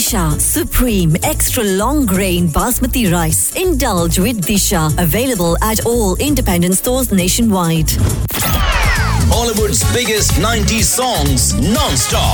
Disha Supreme Extra Long Grain Basmati Rice. Indulge with Disha. Available at all independent stores nationwide. Bollywood's biggest 90s songs non-stop.